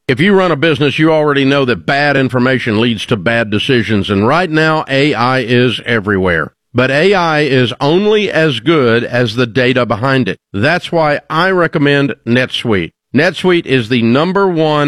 If you run a business, you already know that bad information leads to bad decisions, and right now AI is everywhere. But AI is only as good as the data behind it. That's why I recommend NetSuite. NetSuite is the #1